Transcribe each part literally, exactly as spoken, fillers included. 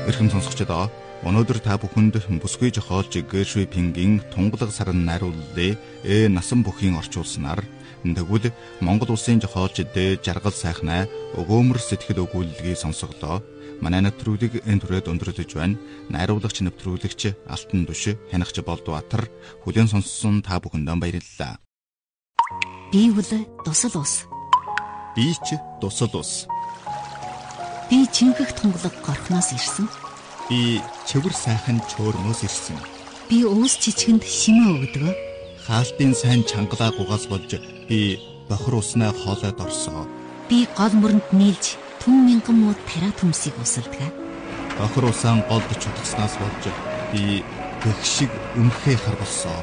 Эрхэм сонсогчдоо өнөөдөр та бүхэнд бүсгүй жохоолж Гэшвипингийн тунгалаг саран найрууллаа э насан бүхийн орчуулснаар тэгвэл Монгол улсын жохоолж дэ жаргал сайхнаа өгөөмөр сэтгэл өгүүлэлгийг сонсголоо. Манай нэвтрүүлэг энэ түрээд өндөрлөж байна. Найруулагч нэвтрүүлэгч Алтан Туш, Хянагч Болдбаатар хүлээн сонссон та бүхэндээ баярлалаа. Би бол дусал ус. Би ч дусал ус. Би чингэх тунгалаг горхноос ирсэн. Би чивэр сайхан чөөрмөөс ирсэн. Би уус чичгэнд шимээ өгдөг. Хаалтын сайн чангалаа гугаас болж би бохор уснаа хоолойд орсоо. Би гол мөрөнд нийлж түн мянган муу тариа төмсийг усалдаг. Бохор усаан голд чутгаснаас болж би гэх шиг өмхөө харвалсоо.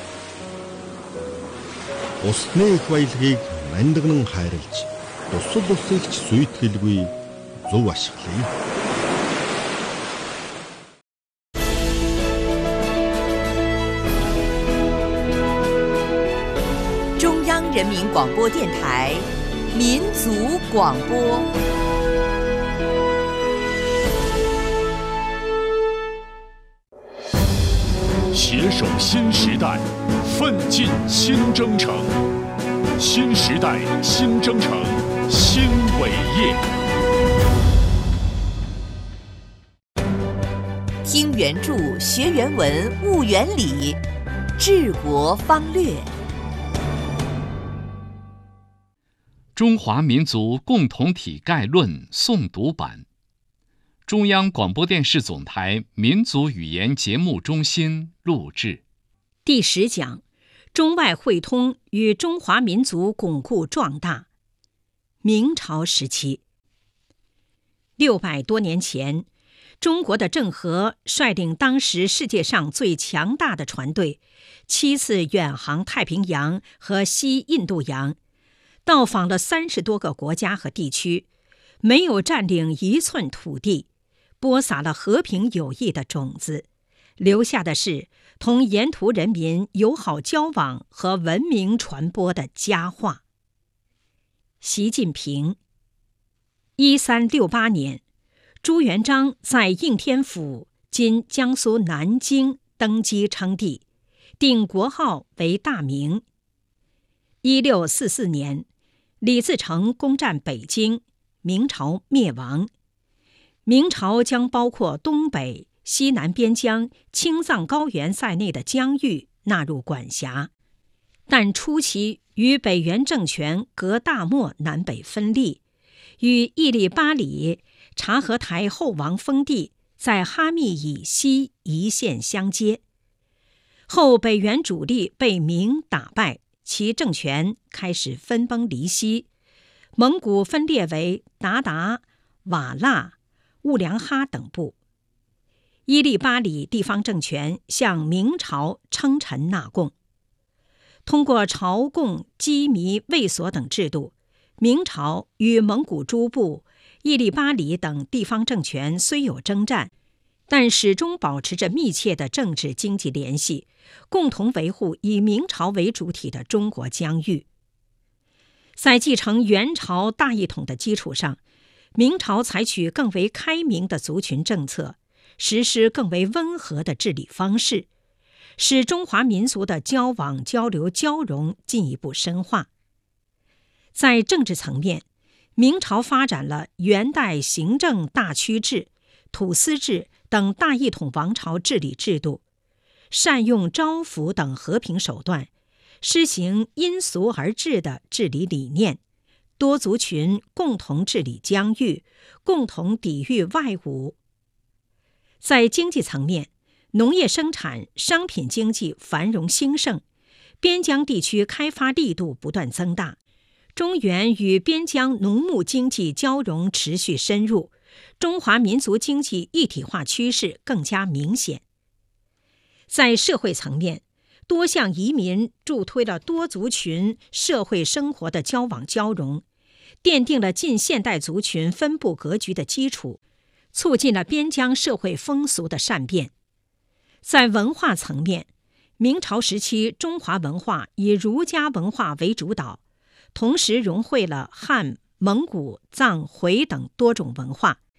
Усны их баялагийг мандагнан хайрлж, дусал усыгч сүйтгэлгүй зөв ашиглая. 中央人民广播电台民族广播。 携手新时代，奋进新征程。新时代，新征程，新伟业。 听原著，学原文，悟原理，治国方略。 中华民族共同体概论诵读版，中央广播电视总台民族语言节目中心录制。 第十讲：中外汇通与中华民族巩固壮大。明朝时期，六百多年前，中国的郑和率领当时世界上最强大的船队，七次远航太平洋和西印度洋。到访了三十多个国家和地区，没有占领一寸土地，播撒了和平友谊的种子，留下的是同沿途人民友好交往和文明传播的佳话。习近平，一三六八年，朱元璋在应天府（今江苏南京）登基称帝，定国号为大明。一六四四年，李自成攻占北京，明朝灭亡。明朝将包括东北、西南边疆、青藏高原在内的疆域纳入管辖，但初期与北元政权隔大漠南北分立，与伊利巴里、察合台后王封地在哈密以西一线相接。后北元主力被明打败，其政权开始分崩离析，蒙古分裂为鞑靼、瓦剌、兀良哈等部。伊利巴里地方政权向明朝称臣纳贡。通过朝贡、羁縻、卫所等制度，明朝与蒙古诸部、伊利巴里等地方政权虽有征战，但始终保持着密切的政治经济联系，共同维护以明朝为主体的中国疆域。在继承元朝大一统的基础上，明朝采取更为开明的族群政策，实施更为温和的治理方式，使中华民族的交往、交流、交融进一步深化。在政治层面，明朝发展了元代行政大区制、土司制等大一统王朝治理制度，善用招抚等和平手段，施行因俗而治的治理理念，多族群共同治理疆域，共同抵御外侮。在经济层面，农业生产、商品经济繁荣兴盛，边疆地区开发力度不断增大，中原与边疆农牧经济交融持续深入，中华民族经济一体化趋势更加明显。在社会层面，多项移民助推了多族群社会生活的交往交融，奠定了近现代族群分布格局的基础，促进了边疆社会风俗的善变。在文化层面，明朝时期中华文化以儒家文化为主导，同时融汇了汉、蒙古、藏、回等多种文化，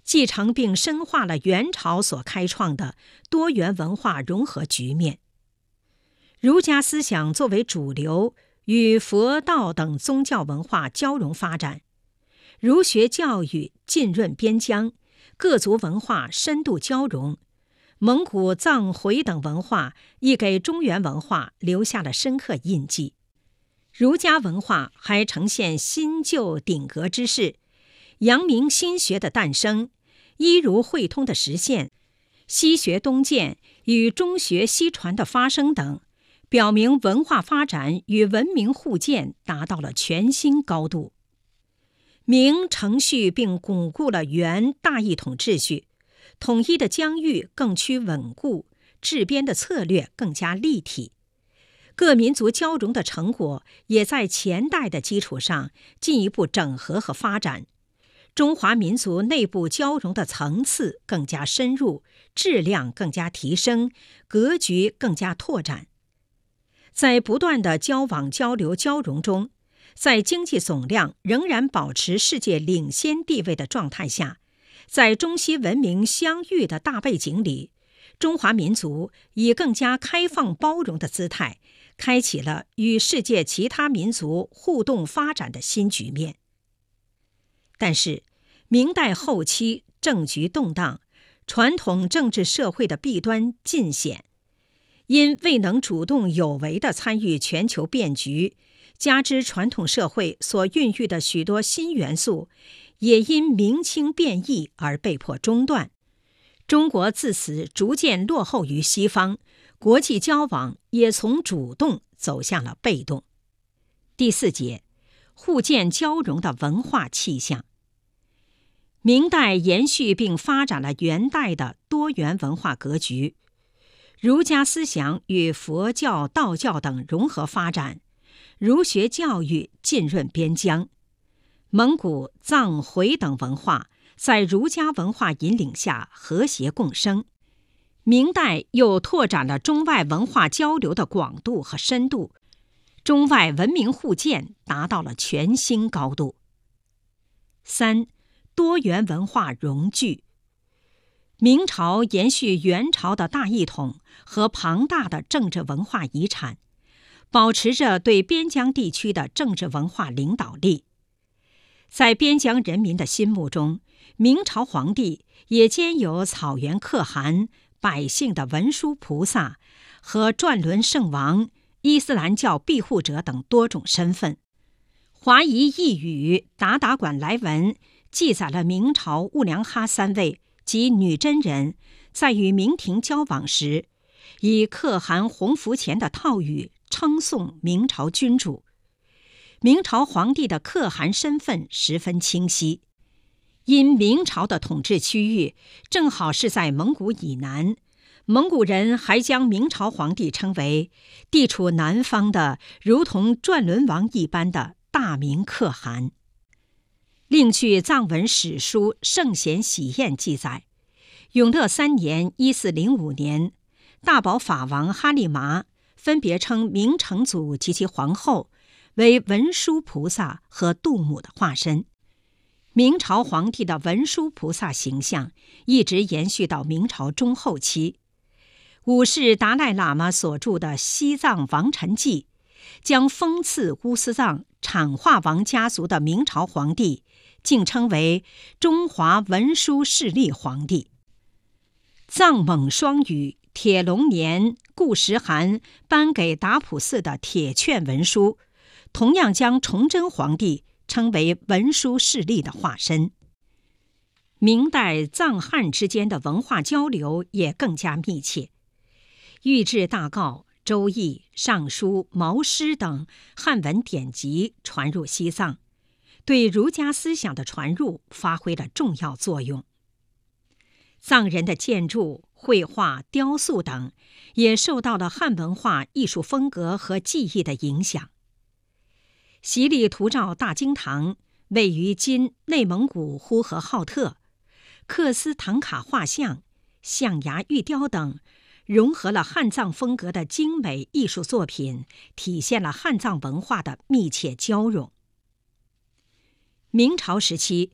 继承并深化了元朝所开创的多元文化融合局面。儒家思想作为主流，与佛道等宗教文化交融发展，儒学教育浸润边疆，各族文化深度交融，蒙古、藏、回等文化亦给中原文化留下了深刻印记。儒家文化还呈现新旧鼎革之势，阳明心学的诞生，医儒汇通的实现，西学东渐与中学西传的发生等，表明文化发展与文明互鉴达到了全新高度。明承续并巩固了元大一统秩序，统一的疆域更趋稳固，治边的策略更加立体。各民族交融的成果也在前代的基础上进一步整合和发展，中华民族内部交融的层次更加深入，质量更加提升，格局更加拓展。在不断的交往交流交融中，在经济总量仍然保持世界领先地位的状态下，在中西文明相遇的大背景里，中华民族以更加开放包容的姿态，开启了与世界其他民族互动发展的新局面。但是，明代后期政局动荡，传统政治社会的弊端尽显，因未能主动有为地参与全球变局，加之传统社会所孕育的许多新元素，也因明清变异而被迫中断。中国自此逐渐落后于西方，国际交往也从主动走向了被动。第四节，互鉴交融的文化气象。明代延续并发展了元代的多元文化格局，儒家思想与佛教、道教等融合发展，儒学教育浸润边疆，蒙古、藏、回等文化在儒家文化引领下和谐共生。明代又拓展了中外文化交流的广度和深度，中外文明互鉴达到了全新高度。三、多元文化融聚。明朝延续元朝的大一统和庞大的政治文化遗产，保持着对边疆地区的政治文化领导力。在边疆人民的心目中，明朝皇帝也兼有草原可汗、百姓的文殊菩萨和转轮圣王、伊斯兰教庇护者等多种身份。华夷异语达达馆来文记载了明朝兀良哈三位及女真人在与明廷交往时，以可汗洪福前的套语称颂明朝君主。明朝皇帝的可汗身份十分清晰，因明朝的统治区域正好是在蒙古以南，蒙古人还将明朝皇帝称为地处南方的如同转轮王一般的大明可汗。另据藏文史书《圣贤喜宴》记载，永乐三年（一四零五年），大宝法王哈利麻分别称明成祖及其皇后为文殊菩萨和度母的化身。明朝皇帝的文殊菩萨形象一直延续到明朝中后期。五世达赖喇嘛所著的《西藏王臣记》将封赐乌斯藏产化王家族的明朝皇帝竟称为中华文殊势力皇帝。藏蒙双语铁龙年固实汗颁给达普寺的铁券文书，同样将崇祯皇帝称为文殊势力的化身。明代藏汉之间的文化交流也更加密切，御制大诰、周易、尚书、毛诗等汉文典籍传入西藏，对儒家思想的传入发挥了重要作用。藏人的建筑、绘画、雕塑等也受到了汉文化艺术风格和技艺的影响。习力图照大经堂位于今内蒙古呼和浩特，克斯唐卡画像、象牙玉雕等融合了汉藏风格的精美艺术作品，体现了汉藏文化的密切交融。明朝时期，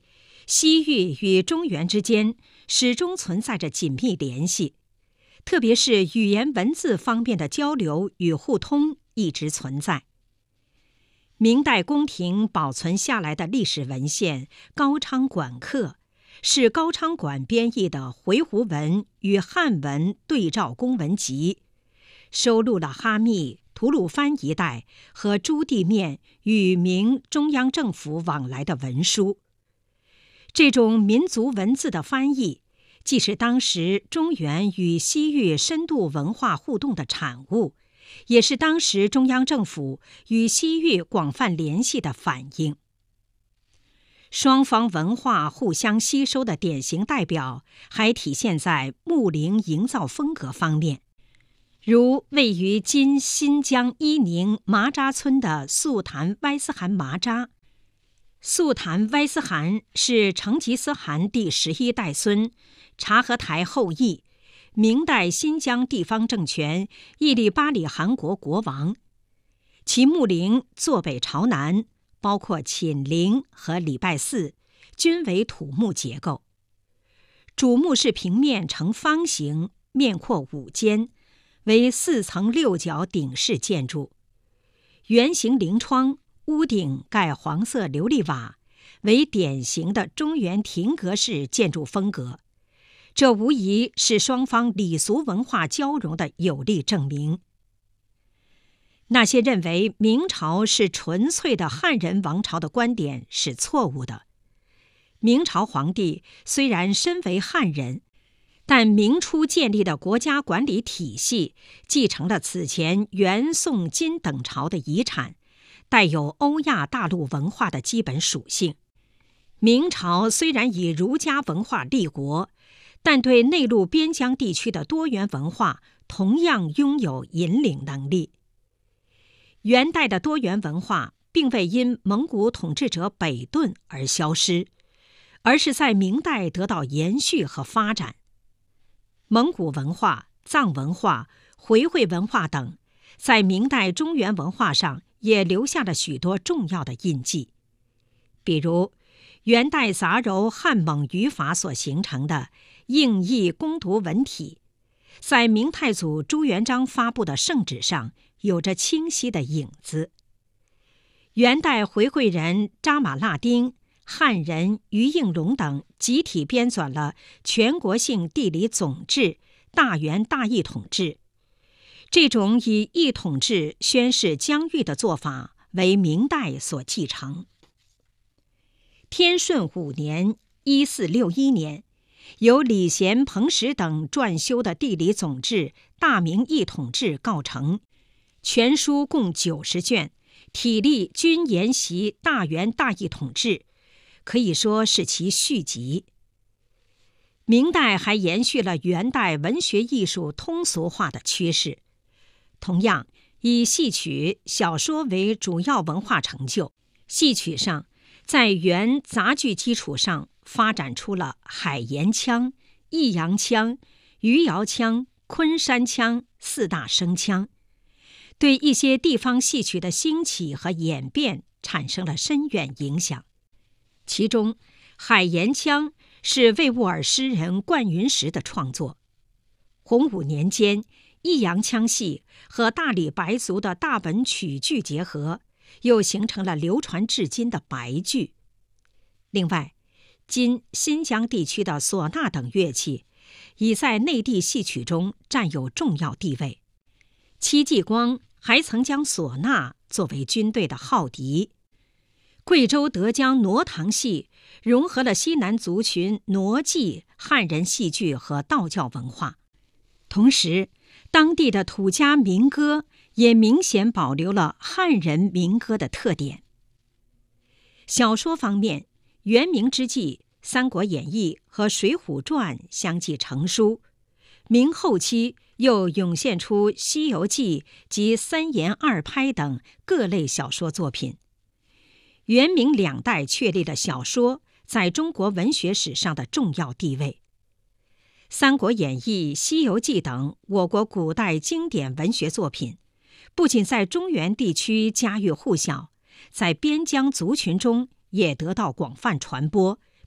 西域与中原之间始终存在着紧密联系，特别是语言文字方面的交流与互通一直存在。明代宫廷保存下来的历史文献《高昌馆刻》是高昌馆编译的回鹘文与汉文对照公文集，收录了哈密、吐鲁番一带和朱地面与明中央政府往来的文书。这种民族文字的翻译，既是当时中原与西域深度文化互动的产物，也是当时中央政府与西域广泛联系的反应。双方文化互相吸收的典型代表，还体现在木陵营造风格方面，如位于今新疆伊宁麻扎村的素坛歪斯汗麻扎。素坛歪斯汗是成吉思汗第十一代孙，察合台后裔，明代新疆地方政权伊力巴里汗国国王。其墓陵坐北朝南，包括寝陵和礼拜寺，均为土木结构。主墓是平面呈方形，面阔五间，为四层六角顶式建筑，圆形棂窗，屋顶盖黄色琉璃瓦，为典型的中原亭阁式建筑风格。这无疑是双方礼俗文化交融的有力证明。那些认为明朝是纯粹的汉人王朝的观点是错误的。明朝皇帝虽然身为汉人，但明初建立的国家管理体系继承了此前元、宋、金等朝的遗产，带有欧亚大陆文化的基本属性。明朝虽然以儒家文化立国，但对内陆边疆地区的多元文化同样拥有引领能力。元代的多元文化并未因蒙古统治者北遁而消失，而是在明代得到延续和发展。蒙古文化、藏文化、回回文化等，在明代中原文化上也留下了许多重要的印记。比如元代杂糅汉蒙语法所形成的应译攻读文体，在明太祖朱元璋发布的圣旨上有着清晰的影子。元代回回人扎马腊丁、汉人于应龙等集体编纂了全国性地理总志、大元大义统志。这种以义统制宣示疆域的做法为明代所继承。天顺五年（一四六一年），由李贤、彭石等撰修的地理总志《大明义统志》告成，全书共九十卷，体例均沿袭大元大义统志，可以说是其续集。明代还延续了元代文学艺术通俗化的趋势，同样以戏曲、小说为主要文化成就。戏曲上，在元杂剧基础上发展出了海盐腔、益阳腔、余姚腔、昆山腔四大声腔，对一些地方戏曲的兴起和演变产生了深远影响。其中，海盐腔是魏兀尔诗人冠云石的创作。洪武年间，益阳腔戏和大理白族的大本曲剧结合，又形成了流传至今的白剧。另外，今新疆地区的唢呐等乐器已在内地戏曲中占有重要地位。戚继光还曾将唢呐作为军队的号笛。贵州德江傩堂戏融合了西南族群傩祭、汉人戏剧和道教文化，同时当地的土家民歌也明显保留了汉人民歌的特点。小说方面，元明之际，《三国演义》和《水浒传》相继成书，明后期又涌现出《西游记》及三言二拍等各类小说作品。元明两代确立了小说在中国文学史上的重要地位。《三国演义》《西游记》等我国古代经典文学作品，不仅在中原地区家喻户晓，在边疆族群中也得到广泛传播，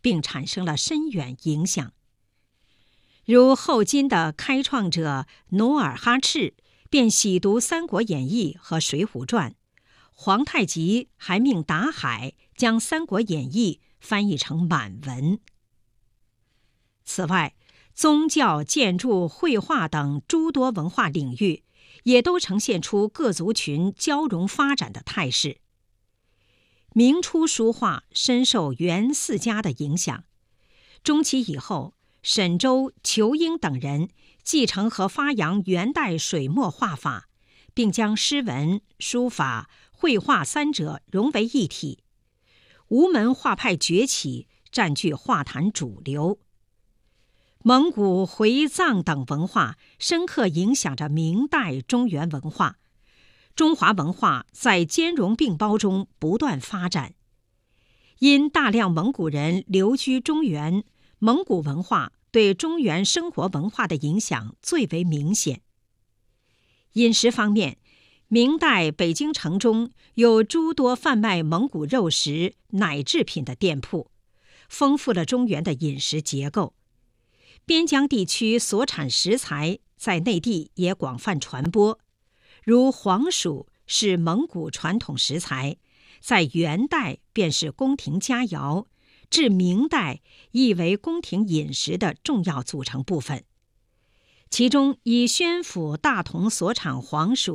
并产生了深远影响。如后金的开创者努尔哈赤便喜读《三国演义》和《水浒传》，皇太极还命达海将《三国演义》翻译成满文。此外，宗教、建筑、绘画等诸多文化领域也都呈现出各族群交融发展的态势。明初书画深受元四家的影响，中期以后，沈周、仇英等人继承和发扬元代水墨画法，并将诗文、书法、绘画三者融为一体。吴门画派崛起，占据画坛主流。蒙古、回藏等文化深刻影响着明代中原文化，中华文化在兼容并包中不断发展。因大量蒙古人流居中原，蒙古文化对中原生活文化的影响最为明显。饮食方面，明代北京城中有诸多贩卖蒙古肉食、奶制品的店铺，丰富了中原的饮食结构。边疆地区所产食材在内地也广泛传播，如黄薯是蒙古传统食材，在元代便是宫廷佳肴，至明代亦为宫廷饮食的重要组成部分。其中以宣府大同所产黄薯